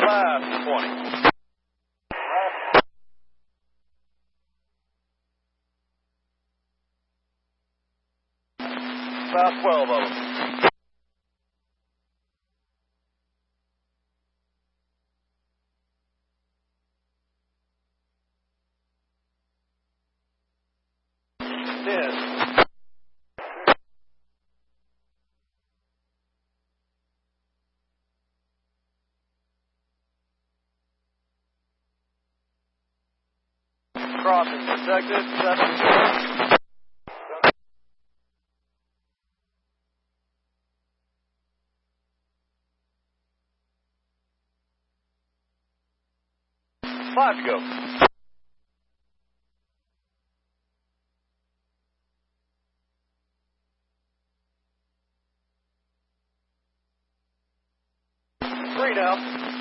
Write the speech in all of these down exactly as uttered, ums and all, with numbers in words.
Last twenty. About twelve of them. Ten. Crossing protected. Seven. Five to go. Three now.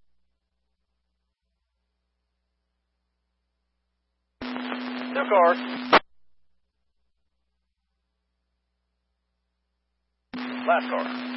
Two cars. Last car.